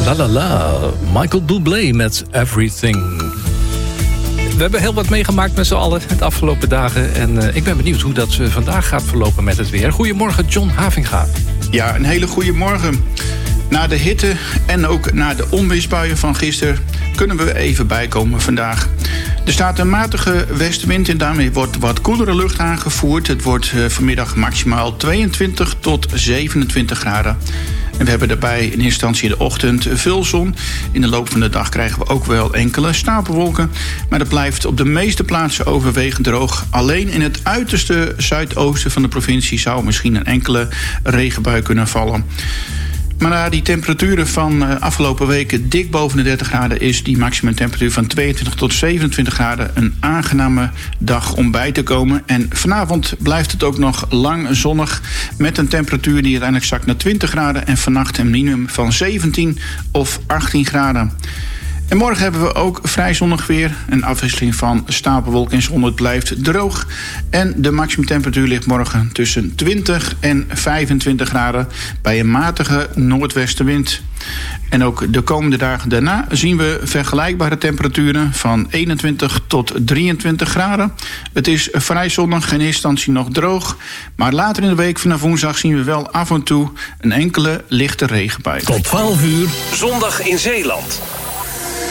La la la, Michael Bublé met Everything. We hebben heel wat meegemaakt met z'n allen de afgelopen dagen. En ik ben benieuwd hoe dat vandaag gaat verlopen met het weer. Goedemorgen, John Havinga. Ja, een hele goede morgen. Na de hitte en ook na de onweersbuien van gisteren kunnen we even bijkomen vandaag. Er staat een matige westenwind en daarmee wordt wat koelere lucht aangevoerd. Het wordt vanmiddag maximaal 22 tot 27 graden. En we hebben daarbij in eerste instantie in de ochtend veel zon. In de loop van de dag krijgen we ook wel enkele stapelwolken. Maar het blijft op de meeste plaatsen overwegend droog. Alleen in het uiterste zuidoosten van de provincie zou misschien een enkele regenbui kunnen vallen. Maar na die temperaturen van afgelopen weken dik boven de 30 graden... is die maximumtemperatuur van 22 tot 27 graden... een aangename dag om bij te komen. En vanavond blijft het ook nog lang zonnig... met een temperatuur die uiteindelijk zakt naar 20 graden... en vannacht een minimum van 17 of 18 graden. En morgen hebben we ook vrij zonnig weer. Een afwisseling van stapelwolken en zon. Het blijft droog. En de maximumtemperatuur ligt morgen tussen 20 en 25 graden... bij een matige noordwestenwind. En ook de komende dagen daarna zien we vergelijkbare temperaturen... van 21 tot 23 graden. Het is vrij zonnig, in eerste instantie nog droog. Maar later in de week vanaf woensdag zien we wel af en toe... een enkele lichte regenbui. Tot 12 uur, zondag in Zeeland.